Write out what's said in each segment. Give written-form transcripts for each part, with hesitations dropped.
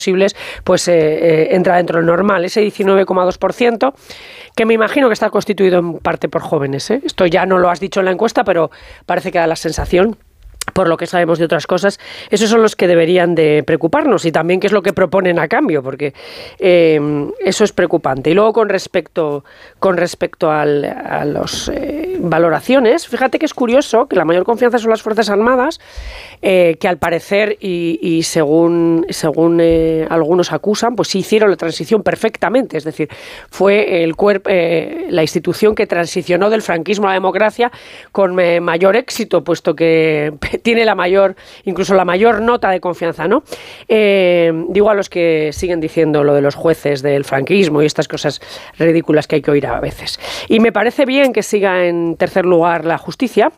posibles, pues entra dentro del normal. Ese 19,2%, que me imagino que está constituido en parte por jóvenes, ¿eh? Esto ya no lo has dicho en la encuesta, pero parece que da la sensación, por lo que sabemos de otras cosas. Esos son los que deberían de preocuparnos, y también qué es lo que proponen a cambio, porque eso es preocupante. Y luego con respecto a las valoraciones, fíjate que es curioso que la mayor confianza son las Fuerzas Armadas, que al parecer y según algunos acusan, pues sí hicieron la transición perfectamente, es decir, fue la institución que transicionó del franquismo a la democracia con mayor éxito, puesto que tiene incluso la mayor nota de confianza, ¿no? Digo a los que siguen diciendo lo de los jueces del franquismo y estas cosas ridículas que hay que oír a veces. Y me parece bien que siga en tercer lugar la justicia,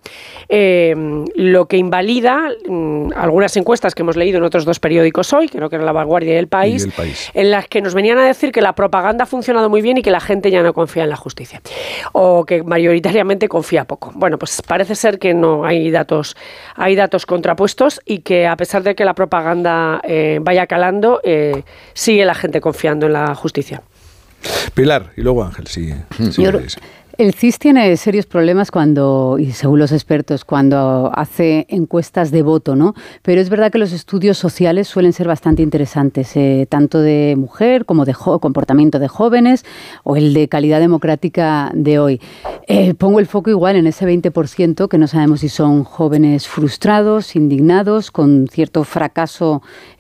lo que invalida algunas encuestas que hemos leído en otros dos periódicos hoy, creo que era La Vanguardia y El País, en las que nos venían a decir que la propaganda ha funcionado muy bien y que la gente ya no confía en la justicia, o que mayoritariamente confía poco. Bueno, pues parece ser que no hay datos contrapuestos, y que a pesar de que la propaganda vaya calando, sigue la gente confiando en la justicia. Pilar, y luego Ángel, sí. El CIS tiene serios problemas y según los expertos, cuando hace encuestas de voto, ¿no? Pero es verdad que los estudios sociales suelen ser bastante interesantes, tanto de mujer como de comportamiento de jóvenes, o el de calidad democrática de hoy. Pongo el foco igual en ese 20% que no sabemos si son jóvenes frustrados, indignados, con cierto fracaso,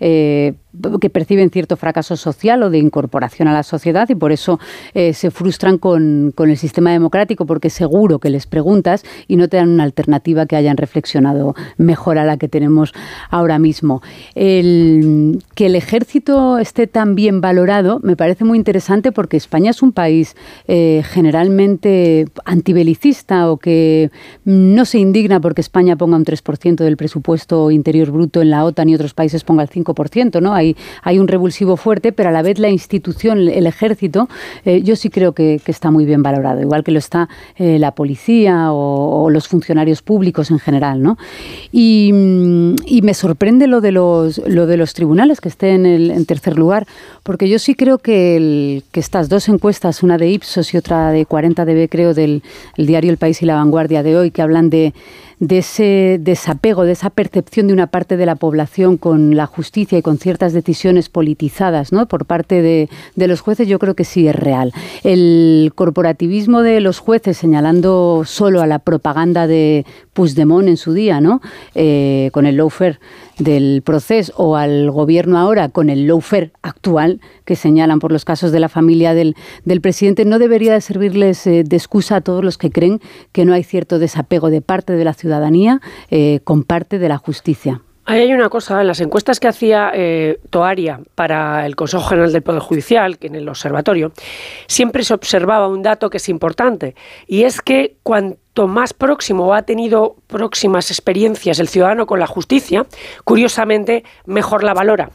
que perciben cierto fracaso social o de incorporación a la sociedad, y por eso se frustran con el sistema democrático, porque seguro que les preguntas y no te dan una alternativa que hayan reflexionado mejor a la que tenemos ahora mismo. Que el ejército esté tan bien valorado me parece muy interesante, porque España es un país generalmente antibelicista, o que no se indigna porque España ponga un 3% del presupuesto interior bruto en la OTAN y otros países ponga el 5%, ¿no? Hay un revulsivo fuerte, pero a la vez la institución, el ejército, yo sí creo que está muy bien valorado, igual que lo está la policía o los funcionarios públicos en general, ¿no? Y me sorprende lo de los tribunales, que estén en tercer lugar, porque yo sí creo que estas dos encuestas, una de Ipsos y otra de 40dB, creo, del diario El País y La Vanguardia de hoy, que hablan de ese desapego, de esa percepción de una parte de la población con la justicia y con ciertas decisiones politizadas, ¿no?, por parte de los jueces, yo creo que sí es real. El corporativismo de los jueces, señalando solo a la propaganda de Puigdemont en su día, ¿no?, con el lawfare del proceso, o al gobierno ahora con el lawfare actual, que señalan por los casos de la familia del presidente, no debería de servirles de excusa a todos los que creen que no hay cierto desapego de parte de la ciudadanía con parte de la justicia. Ahí hay una cosa, en las encuestas que hacía Toaria para el Consejo General del Poder Judicial, que en el observatorio, siempre se observaba un dato que es importante, y es que cuanto más próximo ha tenido próximas experiencias el ciudadano con la justicia, curiosamente mejor la valora,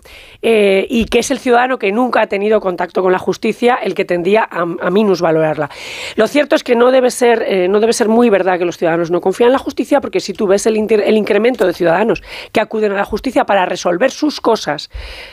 y que es el ciudadano que nunca ha tenido contacto con la justicia el que tendría a minusvalorarla. Lo cierto es que no debe ser muy verdad que los ciudadanos no confían en la justicia, porque si tú ves el incremento de ciudadanos que acuden a la justicia para resolver sus cosas,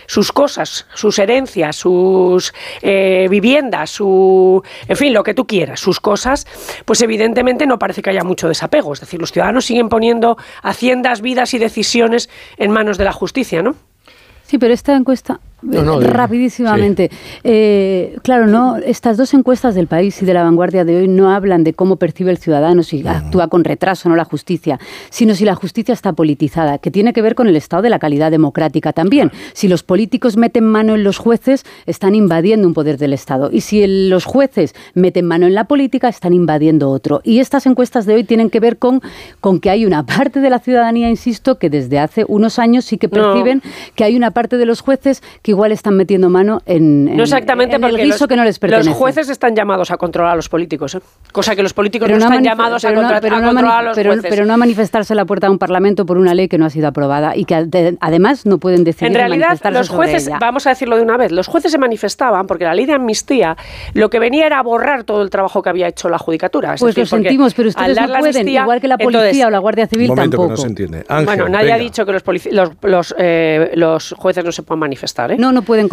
sus herencias, sus viviendas, en fin, lo que tú quieras, sus cosas, pues evidentemente no parece que haya mucho desapego. Es decir, los ciudadanos siguen poniendo haciendas, vidas y decisiones en manos de la justicia, ¿no? Sí, pero esta encuesta... rapidísimamente. Sí. Claro, no, estas dos encuestas del País y de La Vanguardia de hoy no hablan de cómo percibe el ciudadano, si actúa con retraso o no la justicia, sino si la justicia está politizada, que tiene que ver con el estado de la calidad democrática también. Si los políticos meten mano en los jueces, están invadiendo un poder del Estado. Y si los jueces meten mano en la política, están invadiendo otro. Y estas encuestas de hoy tienen que ver con que hay una parte de la ciudadanía, insisto, que desde hace unos años sí que perciben que hay una parte de los jueces que igual están metiendo mano en el guiso que no les pertenece. Los jueces están llamados a controlar a los políticos, cosa que los políticos no están llamados a controlar a los jueces. Pero no a manifestarse en la puerta de un parlamento por una ley que no ha sido aprobada y que además no pueden decidir manifestarse. En realidad, los jueces, vamos a decirlo de una vez, los jueces se manifestaban porque la ley de amnistía lo que venía era borrar todo el trabajo que había hecho la judicatura. Pues lo sentimos, pero ustedes no pueden, amnistía, igual que la policía o la Guardia Civil tampoco. No se entiende. Ángel, bueno, nadie ha dicho que los jueces no se puedan manifestar, ¿eh? No pueden